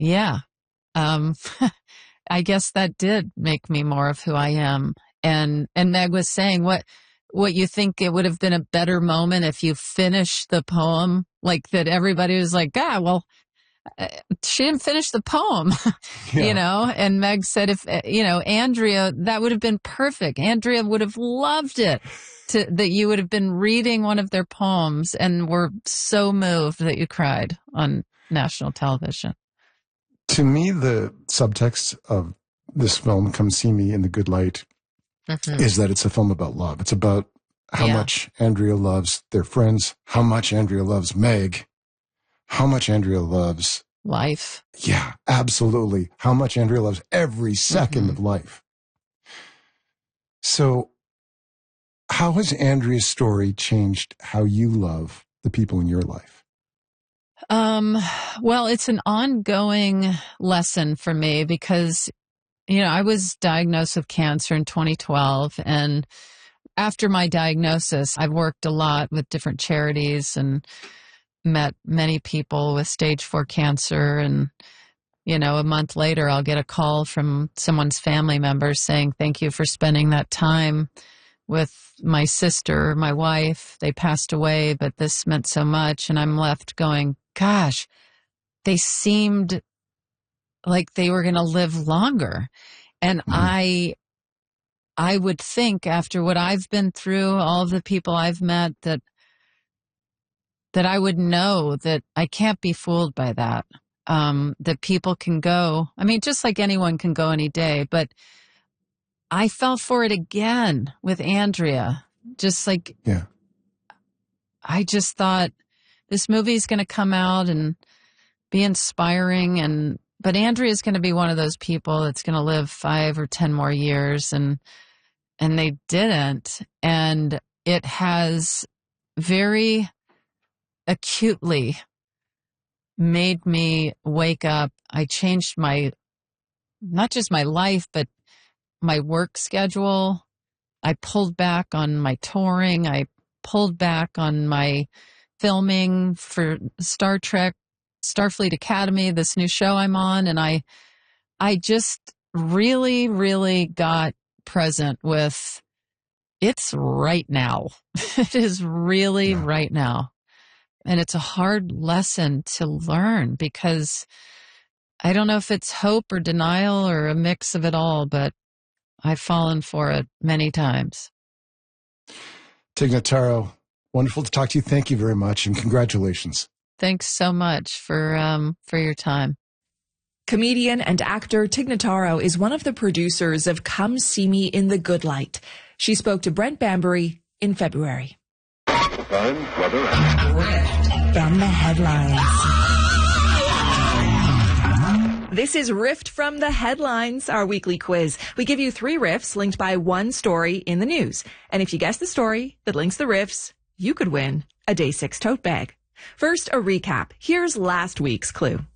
Yeah. Um, I guess that did make me more of who I am. And Meg was saying what you think it would have been a better moment if you finished the poem, like that everybody was like, well, she didn't finish the poem, Yeah. and Meg said, if, Andrea, that would have been perfect. Andrea would have loved it that you would have been reading one of their poems and were so moved that you cried on national television. To me, the subtext of this film, Come See Me in the Good Light, is that it's a film about love. It's about how much Andrea loves their friends, how much Andrea loves Meg, how much Andrea loves life. Yeah, absolutely. How much Andrea loves every second of life. So how has Andrea's story changed how you love the people in your life? Well, it's an ongoing lesson for me because, I was diagnosed with cancer in 2012. And after my diagnosis, I've worked a lot with different charities and met many people with stage 4 cancer. And, a month later, I'll get a call from someone's family member saying, thank you for spending that time with my sister, my wife. They passed away, but this meant so much. And I'm left going, gosh, they seemed like they were going to live longer. And I would think after what I've been through, all of the people I've met, that I would know that I can't be fooled by that. That people can go, just like anyone can go any day, but I fell for it again with Andrea. Just like, I just thought this movie is going to come out and be inspiring, but Andrea's going to be one of those people that's going to live 5 or 10 more years, and they didn't. And it has very acutely made me wake up. I changed not just my life, but my work schedule. I pulled back on my touring. I pulled back on my filming for Star Trek, Starfleet Academy, this new show I'm on. And I just really, really got present with it's right now. It is really right now. And it's a hard lesson to learn because I don't know if it's hope or denial or a mix of it all, but I've fallen for it many times. Tig Notaro, wonderful to talk to you. Thank you very much, and congratulations. Thanks so much for your time. Comedian and actor Tig Notaro is one of the producers of Come See Me in the Good Light. She spoke to Brent Bambury in February. Time, weather, and from the headlines. This is Riffed from the Headlines, our weekly quiz. We give you 3 riffs linked by one story in the news. And if you guess the story that links the riffs, you could win a Day 6 tote bag. First, a recap. Here's last week's clue.